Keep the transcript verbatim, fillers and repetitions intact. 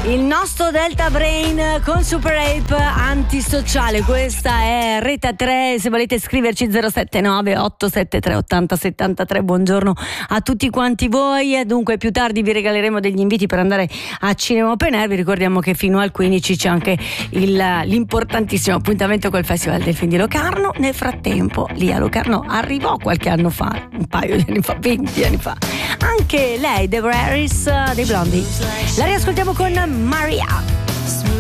Il nostro Delta Brain con Super Ape antisociale. Questa è Rete tre. Se volete scriverci zero sette nove otto sette tre otto zero sette tre. Buongiorno a tutti quanti voi. Dunque più tardi vi regaleremo degli inviti per andare a Cinema Open Air. Vi ricordiamo che fino al quindici c'è anche il, l'importantissimo appuntamento col Festival del Film di Locarno. Nel frattempo lì a Locarno arrivò qualche anno fa, un paio di anni fa, venti anni fa, anche lei, Deborah Harris dei Blondie. La riascoltiamo con Maria.